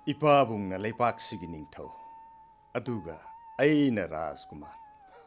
ꯏꯄꯥꯕꯨꯡꯅ ꯂꯩꯄꯥꯛꯁꯤꯒꯤ ꯅꯤꯡꯊꯧ ꯑꯗꯨꯒ ꯑꯩꯅ ꯔꯥꯖꯀꯨꯃꯥꯔ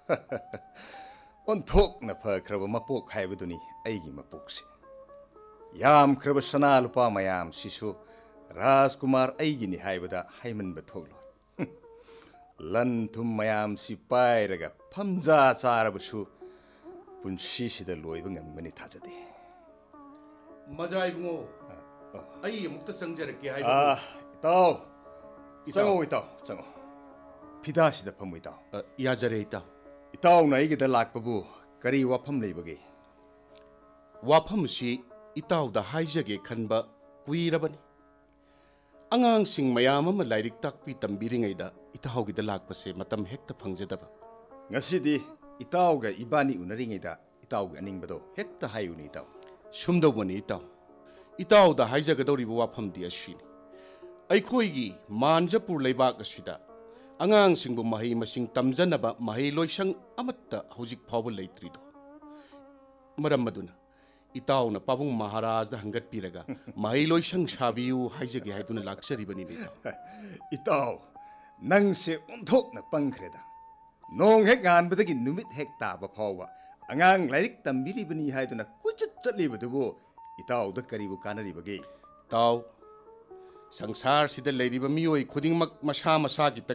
ꯑꯣꯟꯊꯣꯛꯅ ꯐꯈ꯭ꯔꯕ ꯃꯄꯣꯛ ꯍꯥꯏꯕꯗꯨꯅꯤ ꯑꯩꯒꯤ ꯃꯄꯣꯛꯁꯦ ꯌꯥꯝꯈ꯭ꯔꯕ ꯁꯅꯥ ꯂꯨꯄꯥ ꯃꯌꯥꯝꯁꯤꯁꯨ ꯔꯥꯖꯀꯨꯃꯥꯔ ꯑꯩꯒꯤꯅꯤ ꯍꯥꯏꯕꯗ ꯍꯥꯏꯃꯟꯕ ꯊꯣꯛꯂꯣꯏ ꯂꯟ ꯊꯨꯝ ꯃꯌꯥꯝꯁꯤ ꯄꯥꯏꯔꯒ ꯐꯝꯖꯥ ꯆꯥꯔꯕꯁꯨ ꯄꯨꯟꯁꯤꯁꯤꯗ ꯂꯣꯏꯕ ꯉꯝꯒꯅꯤ ꯊꯥꯖꯗꯦ ꯃꯖꯥ ꯏꯕꯨꯡꯉꯣ ꯑꯩ ꯑꯃꯨꯛꯇ ꯆꯪꯖꯔꯛꯀꯦ ꯍꯥꯏꯕ ꯏꯇꯥꯎ ꯆꯪꯉꯣ ꯏꯇꯥꯎ ꯆꯪꯉꯣ ꯐꯤꯗꯥꯁꯤꯗ ꯐꯝꯃꯨ ꯏꯇꯥꯎ ꯌꯥꯖꯔꯦ ꯏꯇꯥꯎ ꯏꯇꯥꯎꯅ ꯑꯩꯒꯤꯗ ꯂꯥꯛꯄꯕꯨ ꯀꯔꯤ ꯋꯥꯐꯝ ꯂꯩꯕꯒꯦ ꯋꯥꯐꯝꯁꯤ ꯏꯇꯥꯎꯗ ꯍꯥꯏꯖꯒꯦ ꯈꯟꯕ ꯀꯨꯏꯔꯕꯅꯤ ꯑꯉꯥꯡꯁꯤꯡ ꯃꯌꯥꯝ ꯑꯃ ꯂꯥꯏꯔꯤꯛ ꯇꯥꯛꯄꯤ ꯇꯝꯕꯤꯔꯤꯉꯩꯗ ꯏꯇꯥꯎꯒꯤꯗ ꯂꯥꯛꯄꯁꯦ ꯃꯇꯝ ꯍꯦꯛꯇ ꯐꯪꯖꯗꯕ ꯉꯁꯤꯗꯤ ꯏꯇꯥꯎꯒ ꯏꯕꯥꯅꯤ ꯎꯅꯔꯤꯉꯩꯗ ꯏꯇꯥꯎꯒꯤ ꯑꯅꯤꯡꯕꯗꯣ ꯍꯦꯛꯇ ꯍꯥꯏꯌꯨꯅꯦ ꯏꯇꯥꯎ ꯁꯨꯝꯗꯧꯕꯅꯤ ꯏꯇꯥꯎ ꯏꯇꯥꯎꯗ ꯍꯥꯏꯖꯒꯗꯧꯔꯤꯕ ꯋꯥꯐꯝꯗꯤ ꯑꯁꯤꯅꯤ ꯑꯩꯈꯣꯏꯒꯤ ꯃꯥꯟꯖꯄꯨꯔ ꯂꯩꯕꯥꯛ ꯑꯁꯤꯗ ꯑꯉꯥꯡꯁꯤꯡꯕꯨ ꯃꯍꯩ ꯃꯁꯤꯡ ꯇꯝꯖꯅꯕ ꯃꯍꯩꯂꯣꯏꯁꯪ ꯑꯃꯠꯇ ꯍꯧꯖꯤꯛ ꯐꯥꯎꯕ ꯂꯩꯇ꯭ꯔꯤꯗꯣ ꯃꯔꯝ ꯑꯗꯨꯅ ꯏꯇꯥꯎꯅ ꯄꯥꯕꯨꯡ ꯃꯍꯥꯔꯥꯖꯗ ꯍꯪꯒꯠꯄꯤꯔꯒ ꯃꯍꯩꯂꯣꯏꯁꯪ ꯁꯥꯕꯤꯌꯨ ꯍꯥꯏꯖꯒꯦ ꯍꯥꯏꯗꯨꯅ ꯂꯥꯛꯆꯔꯤꯕꯅꯤꯅꯦ ꯏꯇꯥꯎ ꯏꯇꯥꯎ ꯅꯪꯁꯦ ꯑꯣꯟꯊꯣꯛꯅ ꯄꯪꯈ꯭ꯔꯦꯗ ꯅꯣꯡ ꯍꯦꯛ ꯉꯥꯟꯕꯗꯒꯤ ꯅꯨꯃꯤꯠ ꯍꯦꯛ ꯇꯥꯕ ꯐꯥꯎꯕ ꯑꯉꯥꯡ ꯂꯥꯏꯔꯤꯛ ꯇꯝꯕꯤꯔꯤꯕꯅꯤ ꯍꯥꯏꯗꯨꯅ ꯀꯣꯏꯆꯠ ꯆꯠꯂꯤꯕꯗꯨꯕꯨ ꯏꯇꯥꯎꯗ ꯀꯔꯤꯕꯨ ꯀꯥꯟꯅꯔꯤꯕꯒꯦ ꯏꯇꯥꯎ ꯁꯪꯁꯥꯔꯁꯤꯗ ꯂꯩꯔꯤꯕ ꯃꯤꯑꯣꯏ ꯈꯨꯗꯤꯡꯃꯛ ꯃꯁꯥ ꯃꯁꯥꯒꯤ